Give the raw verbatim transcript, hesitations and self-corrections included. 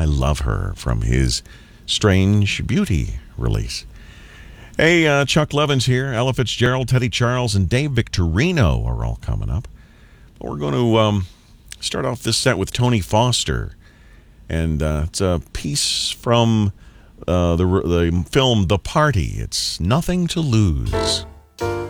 I Love Her from his Strange Beauty release. Hey, uh, Chuck Levin's here. Ella Fitzgerald, Teddy Charles, and Dave Victorino are all coming up. But we're going to um, start off this set with Tony Foster. And uh, it's a piece from uh, the, the film The Party. It's Nothing to Lose.